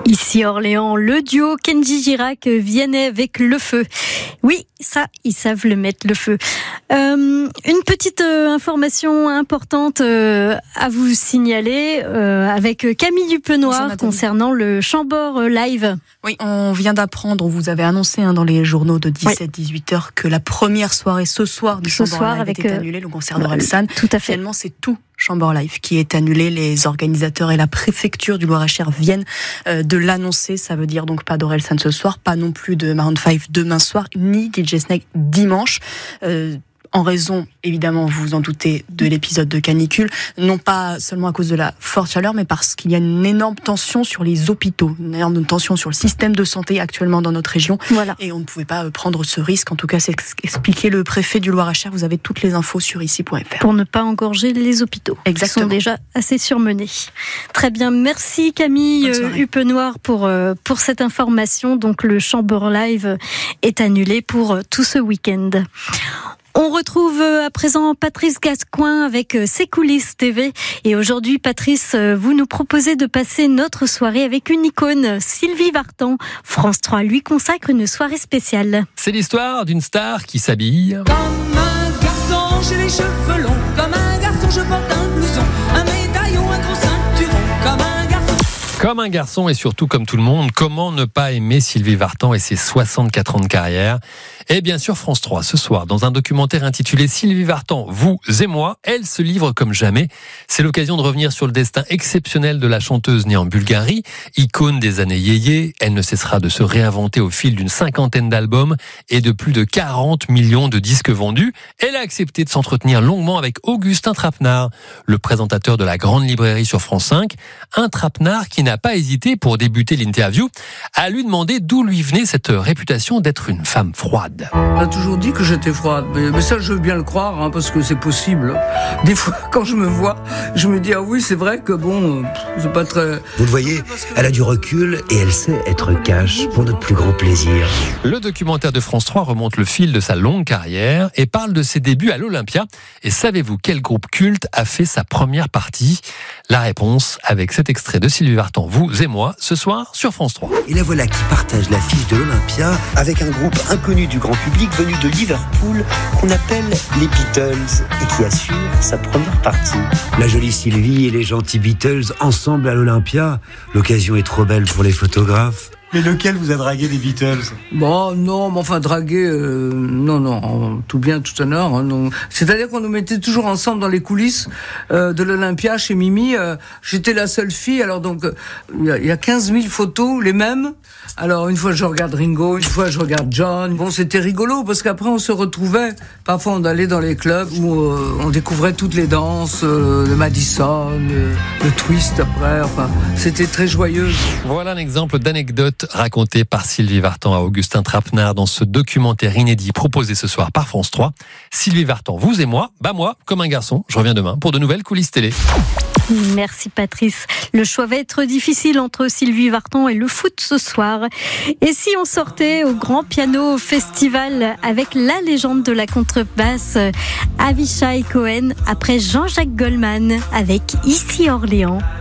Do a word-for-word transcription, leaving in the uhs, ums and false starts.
Ici Orléans, le duo Kenji Girac Vianney avec le feu. Oui, ça, ils savent le mettre, le feu. Euh, une petite euh, information importante euh, à vous signaler euh, avec Camille Dupenoir concernant le Chambord Live. Oui, on vient d'apprendre, on vous avait annoncé hein, dans les journaux de dix-sept à dix-huit heures que la première soirée ce soir du ce Chambord soir Live avec était annulée, le concert d'Orelsan. Tout à fait. Finalement, c'est tout Chambord Live qui est annulé. Les organisateurs et la préfecture du Loir-et-Cher viennent euh, de l'annoncer. Ça veut dire donc pas d'Orelsan ce soir, pas non plus de Maroon cinq demain soir, ni D J Snake dimanche. Euh, en raison, évidemment, vous vous en doutez, de l'épisode de canicule, non pas seulement à cause de la forte chaleur, mais parce qu'il y a une énorme tension sur les hôpitaux, une énorme tension sur le système de santé actuellement dans notre région. Voilà. Et on ne pouvait pas prendre ce risque. En tout cas, c'est expliqué le préfet du Loir-et-Cher. Vous avez toutes les infos sur ici point f r. Pour ne pas engorger les hôpitaux. Exactement. Qui sont déjà assez surmenés. Très bien. Merci Camille Dupenoir pour, euh, pour cette information. Donc le Chambord Live est annulé pour euh, tout ce week-end. On retrouve à présent Patrice Gascoin avec ses coulisses T V. Et aujourd'hui, Patrice, vous nous proposez de passer notre soirée avec une icône, Sylvie Vartan. France trois lui consacre une soirée spéciale. C'est l'histoire d'une star qui s'habille comme un garçon, j'ai les cheveux longs. Comme un garçon, je porte un blouson, un médaillon, un gros ceinturon. Comme un garçon. Comme un garçon et surtout comme tout le monde, comment ne pas aimer Sylvie Vartan et ses soixante-quatre ans de carrière ? Et bien sûr France trois, ce soir, dans un documentaire intitulé Sylvie Vartan, vous et moi, elle se livre comme jamais. C'est l'occasion de revenir sur le destin exceptionnel de la chanteuse née en Bulgarie, icône des années yéyé. Elle ne cessera de se réinventer au fil d'une cinquantaine d'albums et de plus de quarante millions de disques vendus. Elle a accepté de s'entretenir longuement avec Augustin Trapenard, le présentateur de la Grande Librairie sur France cinq. Un Trapenard qui n'a pas hésité, pour débuter l'interview, à lui demander d'où lui venait cette réputation d'être une femme froide. On a toujours dit que j'étais froide, mais, mais ça je veux bien le croire, hein, parce que c'est possible. Des fois, quand je me vois, je me dis ah oui, c'est vrai que bon, c'est pas très. Vous le voyez, elle a du recul et elle sait être cash pour notre plus grand plaisir. Le documentaire de France trois remonte le fil de sa longue carrière et parle de ses débuts à l'Olympia. Et savez-vous quel groupe culte a fait sa première partie ? La réponse avec cet extrait de Sylvie Vartan, vous et moi, ce soir sur France trois. Et la voilà qui partage l'affiche de l'Olympia avec un groupe inconnu du grand public venu de Liverpool qu'on appelle les Beatles et qui assure sa première partie. La jolie Sylvie et les gentils Beatles ensemble à l'Olympia, l'occasion est trop belle pour les photographes. Mais lequel vous a dragué des Beatles ? Bon, non, mais enfin, draguer, euh, non, non, tout bien, tout honneur. Hein, non. C'est-à-dire qu'on nous mettait toujours ensemble dans les coulisses euh, de l'Olympia chez Mimi. Euh, j'étais la seule fille, alors donc, il euh, y, y a quinze mille photos, les mêmes. Alors, une fois, je regarde Ringo, une fois, je regarde John. Bon, c'était rigolo, parce qu'après, on se retrouvait. Parfois, on allait dans les clubs où euh, on découvrait toutes les danses, euh, le Madison, le, le twist après. Enfin, c'était très joyeux. Voilà un exemple d'anecdote raconté par Sylvie Vartan à Augustin Trapenard dans ce documentaire inédit proposé ce soir par France trois. Sylvie Vartan, vous et moi, bah moi, comme un garçon, je reviens demain pour de nouvelles coulisses télé. Merci Patrice. Le choix va être difficile entre Sylvie Vartan et le foot ce soir. Et si on sortait au Grand Piano Festival avec la légende de la contrebasse Avishai Cohen après Jean-Jacques Goldman avec Ici Orléans.